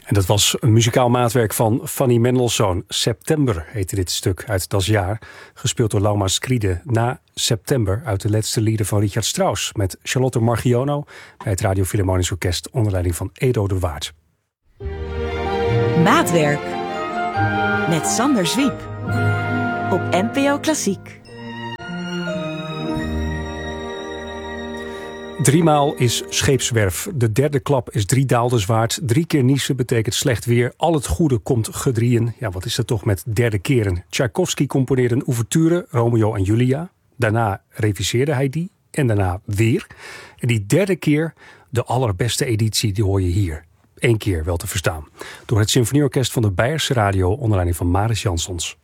En dat was een muzikaal maatwerk van Fanny Mendelssohn. September heette dit stuk uit Das Jaar. Gespeeld door Lauma Skride na September uit de laatste lieder van Richard Strauss. Met Charlotte Marchionno bij het Radio Philharmonisch Orkest onder leiding van Edo de Waard. Maatwerk met Sander Zwiep op NPO Klassiek. 3 maal is scheepswerf. De derde klap is 3 daalders waard. 3 keer niezen betekent slecht weer. Al het goede komt gedrieën. Ja, wat is dat toch met derde keren? Tchaikovsky componeerde een ouverture, Romeo en Julia. Daarna reviseerde hij die. En daarna weer. En die derde keer, de allerbeste editie, die hoor je hier. 1 keer wel te verstaan. Door het Symfonieorkest van de Beierse Radio onder leiding van Maris Jansons.